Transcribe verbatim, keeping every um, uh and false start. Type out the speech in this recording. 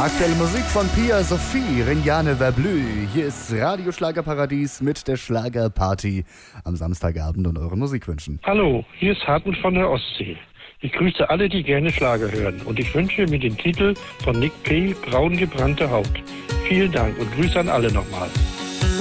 Aktuelle Musik von Pia Sophie, Rignane Verblü. Hier ist Radio Schlagerparadies mit der Schlagerparty am Samstagabend und euren Musikwünschen. Hallo, hier ist Hartmut von der Ostsee. Ich grüße alle, die gerne Schlager hören. Und ich wünsche mir den Titel von Nick P. Braun gebrannte Haut. Vielen Dank und Grüße an alle nochmal.